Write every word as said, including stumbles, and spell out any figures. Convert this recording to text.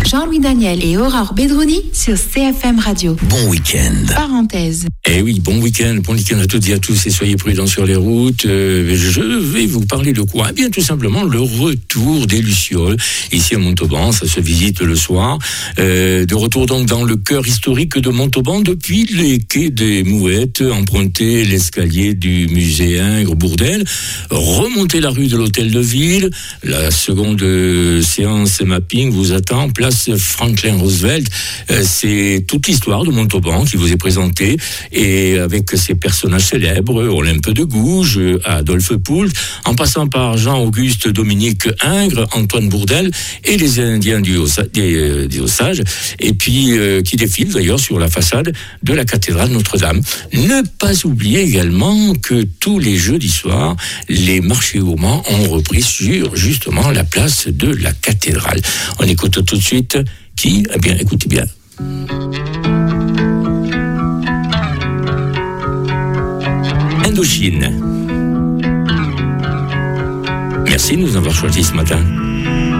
Jean-Louis Daniel et Aurore Bedrouni sur C F M Radio. Bon week-end. Parenthèse. Eh oui, bon week-end, bon week-end à toutes et à tous et soyez prudents sur les routes. Euh, je vais vous parler de quoi ? Eh bien, tout simplement, le retour des Lucioles. Ici à Montauban, ça se visite le soir. Euh, de retour donc dans le cœur historique de Montauban, depuis les quais des Mouettes, emprunter l'escalier du musée Ingres-Bourdelle, remonter la rue de l'Hôtel de Ville. La seconde euh, séance mapping vous attend, place Franklin Roosevelt. Euh, c'est toute l'histoire de Montauban qui vous est présentée. Et avec ses personnages célèbres, Olympe de Gouges, Adolphe Poult, en passant par Jean-Auguste Dominique Ingres, Antoine Bourdelle et les Indiens du Osage, des, des Osages, et puis euh, qui défilent d'ailleurs sur la façade de la cathédrale Notre-Dame. Ne pas oublier également que tous les jeudis soirs, les marchés au Mans ont repris sur justement la place de la cathédrale. On écoute tout de suite qui ? Eh bien, écoutez bien. Indochine. Merci de nous avoir choisis ce matin.